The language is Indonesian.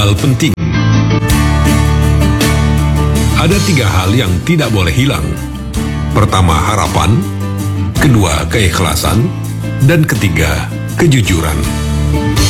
hal penting. Ada 3 hal yang tidak boleh hilang. Pertama, harapan. Kedua, keikhlasan. Dan ketiga, kejujuran.